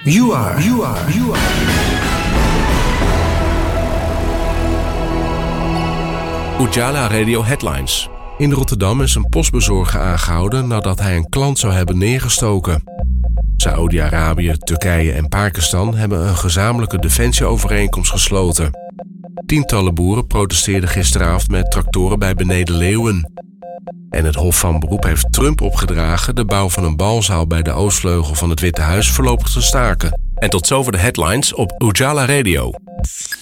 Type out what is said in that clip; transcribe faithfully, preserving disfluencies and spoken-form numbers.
You are, you are, you are. Ujala Radio Headlines. In Rotterdam is een postbezorger aangehouden nadat hij een klant zou hebben neergestoken. Saoedi-Arabië, Turkije en Pakistan hebben een gezamenlijke defensieovereenkomst gesloten. Tientallen boeren protesteerden gisteravond met tractoren bij Beneden Leeuwen. En het Hof van Beroep heeft Trump opgedragen de bouw van een balzaal bij de oostvleugel van het Witte Huis voorlopig te staken. En tot zover de headlines op Ujala Radio.